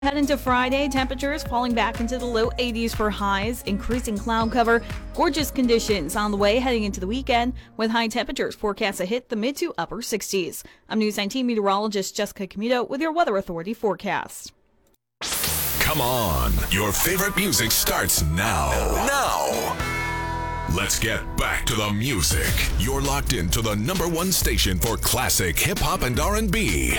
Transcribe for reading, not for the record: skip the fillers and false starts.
Head into Friday, temperatures falling back into the low 80s for highs, increasing cloud cover, gorgeous conditions on the way heading into the weekend, with high temperatures forecast to hit the mid to upper 60s. I'm News 19 meteorologist Jessica Camuto with your Weather Authority forecast. Come on, your favorite music starts now. Let's get back to the music. You're locked into the #1 station for classic hip-hop and R&B.